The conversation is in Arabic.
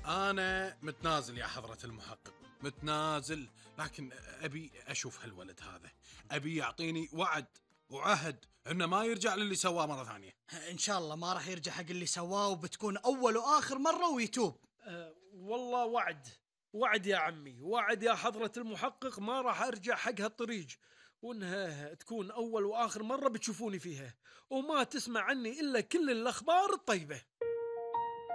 أنا متنازل يا حضرة المحقق، متنازل، لكن أبي أشوف هالولد هذا، أبي يعطيني وعد وعهد إنه ما يرجع للي سواه مرة ثانية. إن شاء الله ما راح يرجع حق اللي سواه، وبتكون أول وآخر مرة ويتوب. والله وعد يا عمي، وعد يا حضرة المحقق، ما راح أرجع حق هالطريق، وإنها تكون أول وآخر مرة بتشوفوني فيها، وما تسمع عني إلا كل الأخبار الطيبة.